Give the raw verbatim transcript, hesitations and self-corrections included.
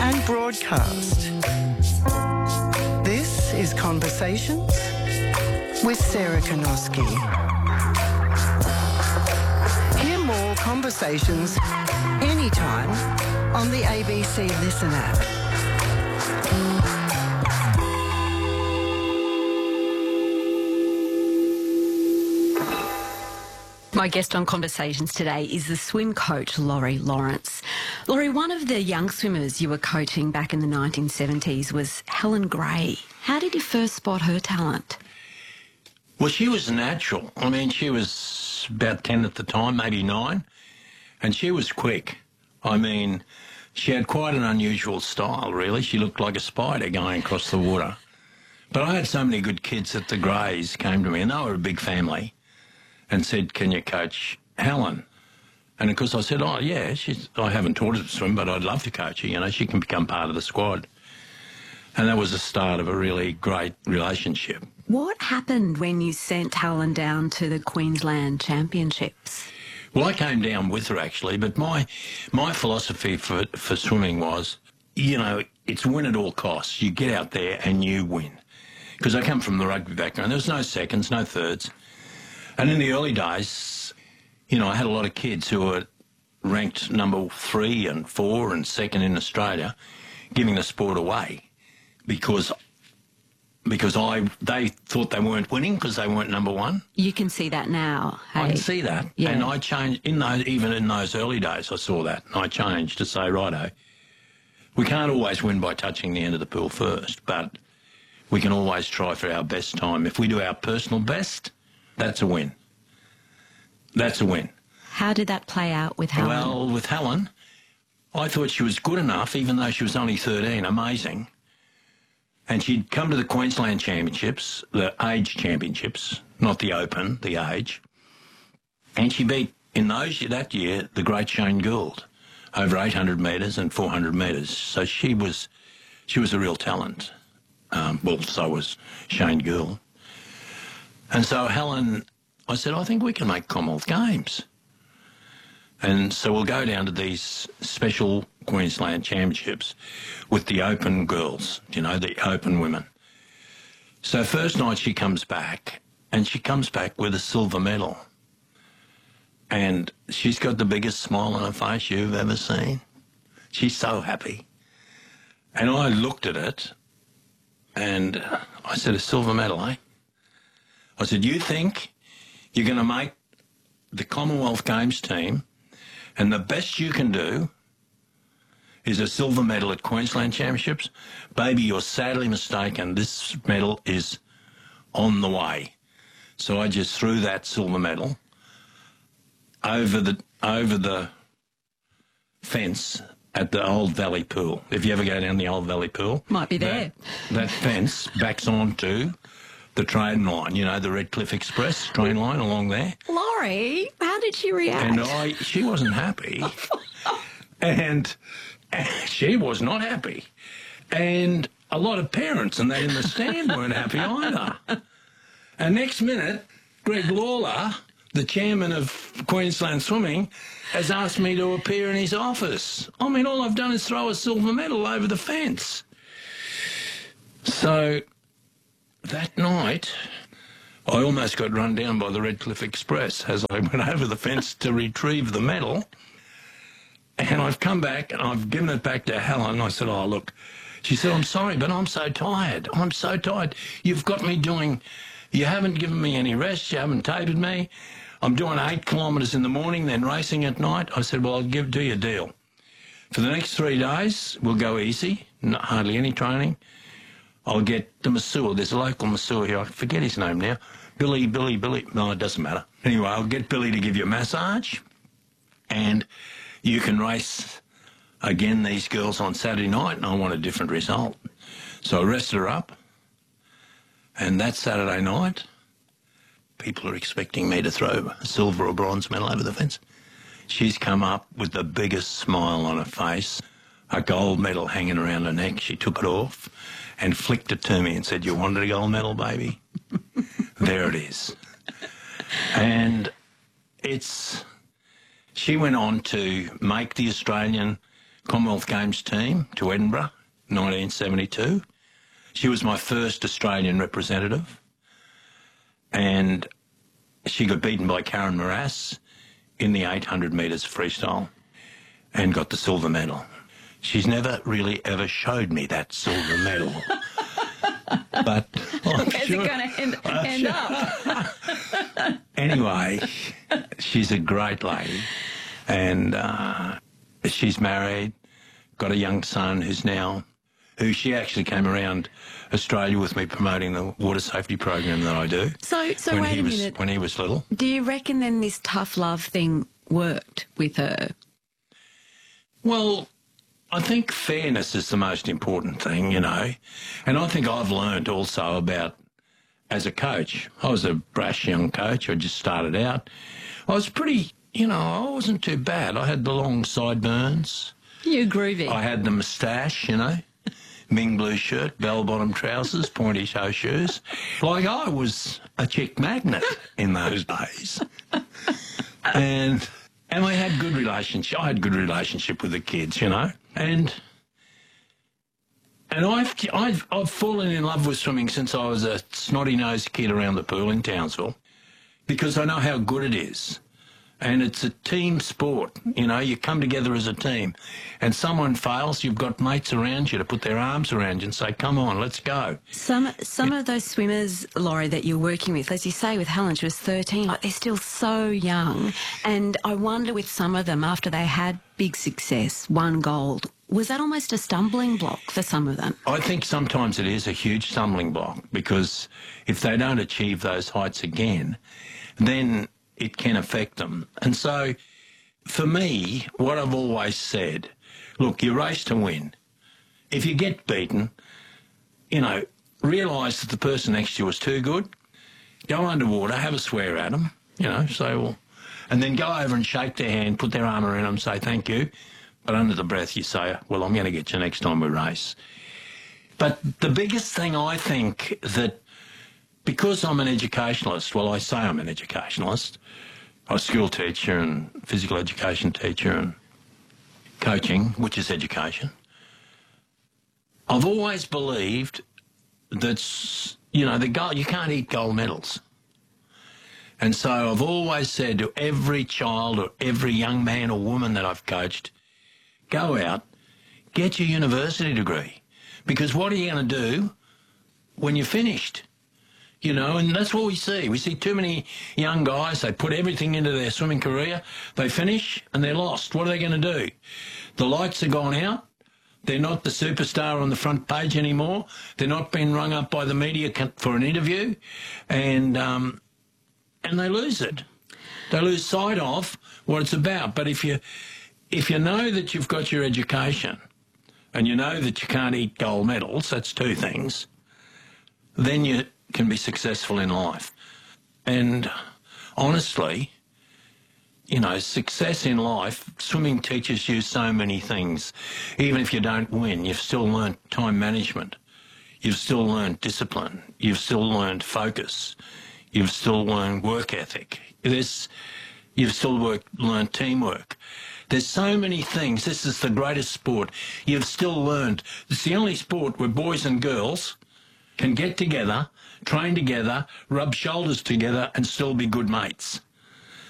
and broadcast. This is Conversations with Sarah Konoski. Hear more conversations anytime on the A B C Listen app. My guest on Conversations today is the swim coach, Laurie Lawrence. Laurie, one of the young swimmers you were coaching back in the nineteen seventies was Helen Gray. How did you first spot her talent? Well, she was natural. I mean, she was about ten at the time, maybe nine, and she was quick. I mean, she had quite an unusual style, really. She looked like a spider going across the water. But I had so many good kids that the Greys came to me, and they were a big family, and said, can you coach Helen? And of course I said, oh, yeah, she's, I haven't taught her to swim, but I'd love to coach her. You know, she can become part of the squad. And that was the start of a really great relationship. What happened when you sent Helen down to the Queensland Championships? Well, I came down with her, actually, but my my philosophy for, for swimming was, you know, it's win at all costs. You get out there and you win. Because I come from the rugby background. There was no seconds, no thirds. And in the early days, you know, I had a lot of kids who were ranked number three and four and second in Australia, giving the sport away because because I they thought they weren't winning because they weren't number one. You can see that now. Hey? I can see that, yeah. And I changed in those even in those early days. I saw that, and I changed to say, righto, we can't always win by touching the end of the pool first, but we can always try for our best time. If we do our personal best, that's a win. That's a win. How did that play out with Helen? Well, with Helen, I thought she was good enough, even though she was only thirteen, amazing. And she'd come to the Queensland Championships, the age championships, not the Open, the age. And she beat, in those that year, the great Shane Gould, over eight hundred metres and four hundred metres. So she was, she was a real talent. Um, well, so was Shane Gould. And so Helen, I said, I think we can make Commonwealth Games. And so we'll go down to these special Queensland Championships with the Open girls, you know, the Open women. So first night she comes back, and she comes back with a silver medal. And she's got the biggest smile on her face you've ever seen. She's so happy. And I looked at it, and I said, a silver medal, eh? I said, you think you're going to make the Commonwealth Games team and the best you can do is a silver medal at Queensland Championships? Baby, you're sadly mistaken. This medal is on the way. So I just threw that silver medal over the over the fence at the Old Valley Pool. If you ever go down the Old Valley Pool. Might be there. That, that fence backs onto the train line, you know, the Redcliffe Express train line along there. Laurie, how did she react? And I, she wasn't happy. and, and she was not happy. And a lot of parents, and they in the stand weren't happy either. And next minute, Greg Lawler, the chairman of Queensland Swimming, has asked me to appear in his office. I mean, all I've done is throw a silver medal over the fence. So that night, I almost got run down by the Redcliffe Express as I went over the fence to retrieve the medal. And I've come back and I've given it back to Helen. I said, oh, look. She said, I'm sorry, but I'm so tired. I'm so tired. You've got me doing, you haven't given me any rest. You haven't tapered me. I'm doing eight kilometres in the morning, then racing at night. I said, well, I'll give do you a deal. For the next three days, we'll go easy, not hardly any training. I'll get the masseur. There's a local masseur here. I forget his name now. Billy, Billy, Billy. No, it doesn't matter. Anyway, I'll get Billy to give you a massage, and you can race again these girls on Saturday night, and I want a different result. So I rested her up, and that Saturday night, people are expecting me to throw a silver or bronze medal over the fence. She's come up with the biggest smile on her face, a gold medal hanging around her neck. She took it off and flicked it to me and said, you wanted a gold medal, baby? There it is. And it's... She went on to make the Australian Commonwealth Games team to Edinburgh, nineteen seventy-two. She was my first Australian representative, and she got beaten by Karen Morass in the eight hundred metres freestyle and got the silver medal. She's never really ever showed me that silver medal. But I'm where's sure, it going to end, end up? Anyway, she's a great lady, and uh, she's married, got a young son who's now, who she actually came around Australia with me promoting the water safety program that I do. So, so when wait he a was, minute. When he was little. Do you reckon then this tough love thing worked with her? Well, I think fairness is the most important thing, you know, and I think I've learned also about, as a coach, I was a brash young coach, I just started out. I was pretty, you know, I wasn't too bad. I had the long sideburns. You groovy. I had the moustache, you know, Ming blue shirt, bell-bottom trousers, pointy toe shoes. Like I was a chick magnet in those days. And and we had good relationship. I had good relationship with the kids, you know. And and I've, I've, I've fallen in love with swimming since I was a snotty-nosed kid around the pool in Townsville, because I know how good it is. And it's a team sport, you know, you come together as a team. And someone fails, you've got mates around you to put their arms around you and say, come on, let's go. Some some of those swimmers, Laurie, that you're working with, as you say with Helen, she was thirteen, like they're still so young. And I wonder with some of them, after they had big success, won gold, was that almost a stumbling block for some of them? I think sometimes it is a huge stumbling block, because if they don't achieve those heights again, then it can affect them. And so, for me, what I've always said, look, you race to win. If you get beaten, you know, realise that the person next to you is too good, go underwater, have a swear at them, you know, say, well, and then go over and shake their hand, put their arm around them, say thank you, but under the breath you say, well, I'm going to get you next time we race. But the biggest thing I think that, because I'm an educationalist, well, I say I'm an educationalist, I'm a school teacher and physical education teacher and coaching, which is education. I've always believed that, you know, the goal, you can't eat gold medals. And so I've always said to every child or every young man or woman that I've coached, go out, get your university degree. Because what are you going to do when you're finished? You know, and that's what we see. We see too many young guys, they put everything into their swimming career, they finish and they're lost. What are they going to do? The lights are gone out. They're not the superstar on the front page anymore. They're not being rung up by the media for an interview. And, um, and they lose it. They lose sight of what it's about. But if you, if you know that you've got your education and you know that you can't eat gold medals, that's two things, then you can be successful in life. And honestly, you know, success in life, swimming teaches you so many things. Even if you don't win, you've still learned time management. You've still learned discipline. You've still learned focus. You've still learned work ethic. There's, you've still work, learned teamwork. There's so many things. This is the greatest sport. You've still learned. It's the only sport where boys and girls can get together, train together, rub shoulders together and still be good mates.